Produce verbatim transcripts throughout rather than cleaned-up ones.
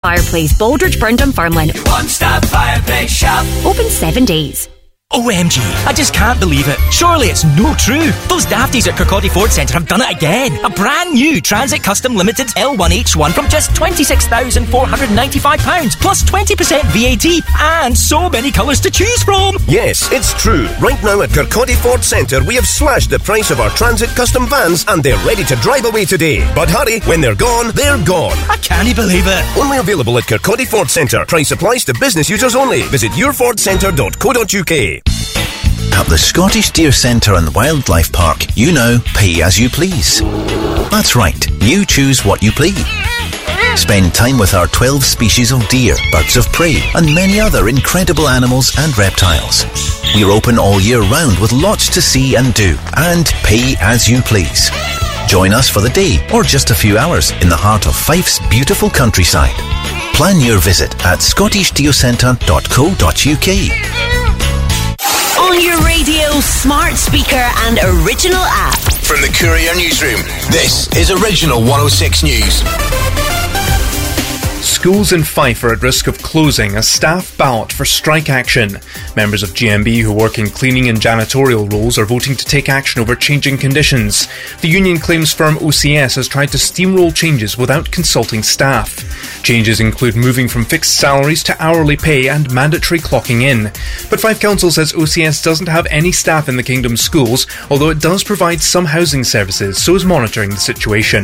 Fireplace, Baldridge, Burn, Dunfermline. One Stop Fireplace Shop. Open seven days. O M G, I just can't believe it. Surely it's no true. Those dafties at Kirkcaldy Ford Centre have done it again. A brand new Transit Custom Limited L one H one from just twenty-six thousand four hundred ninety-five pounds plus twenty percent V A T and so many colours to choose from. Yes, it's true. Right now at Kirkcaldy Ford Centre we have slashed the price of our Transit Custom vans and they're ready to drive away today. But hurry, when they're gone, they're gone. I can't believe it. Only available at Kirkcaldy Ford Centre. Price applies to business users only. Visit your ford centre dot co dot U K. At the Scottish Deer Centre and Wildlife Park, you know, pay as you please. That's right, you choose what you please. Spend time with our twelve species of deer, birds of prey, and many other incredible animals and reptiles. We're open all year round with lots to see and do, and pay as you please. Join us for the day, or just a few hours, in the heart of Fife's beautiful countryside. Plan your visit at scottish deer centre dot co dot U K. On your radio, smart speaker and original app. From the Courier Newsroom, this is Original one oh six News. Schools in Fife are at risk of closing as staff ballot for strike action. Members of G M B who work in cleaning and janitorial roles are voting to take action over changing conditions. The union claims firm O C S has tried to steamroll changes without consulting staff. Changes include moving from fixed salaries to hourly pay and mandatory clocking in. But Fife Council says O C S doesn't have any staff in the Kingdom's schools, although it does provide some housing services, so is monitoring the situation.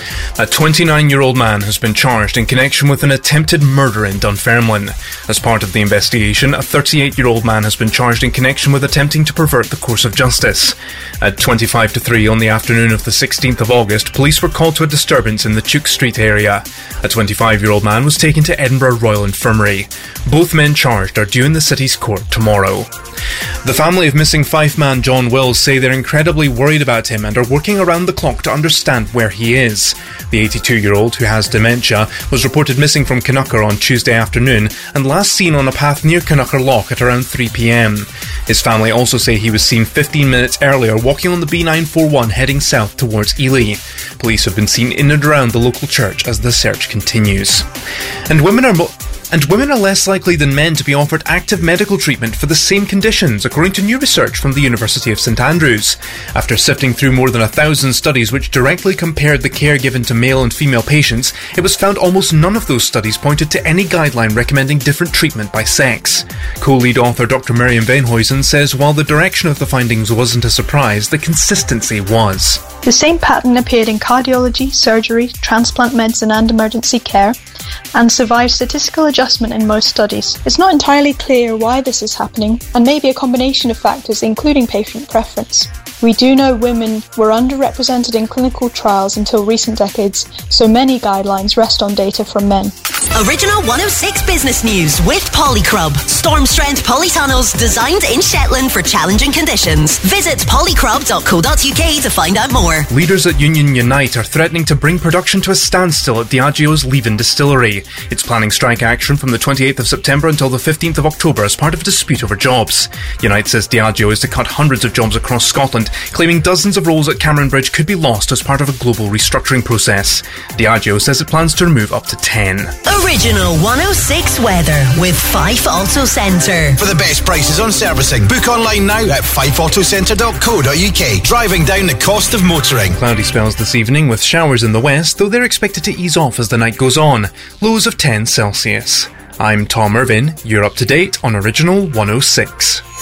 A twenty-nine-year-old man has been charged in connection with an attempted murder in Dunfermline. As part of the investigation, a thirty-eight-year-old man has been charged in connection with attempting to pervert the course of justice. At twenty-five to three on the afternoon of the sixteenth of August, police were called to a disturbance in the Tuke Street area. A twenty-five-year-old man was taken to Edinburgh Royal Infirmary. Both men charged are due in the city's court tomorrow. The family of missing Fife-man John Wills say they're incredibly worried about him and are working around the clock to understand where he is. The eighty-two-year-old, who has dementia, was reported missing from Canucker on Tuesday afternoon and last seen on a path near Canucker Loch at around three p.m. His family also say he was seen fifteen minutes earlier walking on the B nine forty-one heading south towards Ely. Police have been seen in and around the local church as the search continues. And women are... Mo- And women are less likely than men to be offered active medical treatment for the same conditions, according to new research from the University of St Andrews. After sifting through more than a thousand studies which directly compared the care given to male and female patients, it was found almost none of those studies pointed to any guideline recommending different treatment by sex. Co-lead author Doctor Miriam Venhuizen says while the direction of the findings wasn't a surprise, the consistency was. The same pattern appeared in cardiology, surgery, transplant medicine and emergency care, and survived statistical adjustment in most studies. It's not entirely clear why this is happening, and may be a combination of factors including patient preference. We do know women were underrepresented in clinical trials until recent decades, so many guidelines rest on data from men. Original one oh six Business News with Polycrub. Storm strength polytunnels designed in Shetland for challenging conditions. Visit polycrub dot co dot U K to find out more. Leaders at Union Unite are threatening to bring production to a standstill at Diageo's Leven distillery. It's planning strike action from the twenty-eighth of September until the fifteenth of October as part of a dispute over jobs. Unite says Diageo is to cut hundreds of jobs across Scotland, claiming dozens of roles at Cameron Bridge could be lost as part of a global restructuring process. Diageo says it plans to remove up to ten. Original one oh six weather with Fife Auto Centre. For the best prices on servicing, book online now at fife auto centre dot co dot U K. Driving down the cost of motoring. Cloudy spells this evening with showers in the west, though they're expected to ease off as the night goes on. Lows of ten Celsius. I'm Tom Irvin. You're up to date on Original one oh six.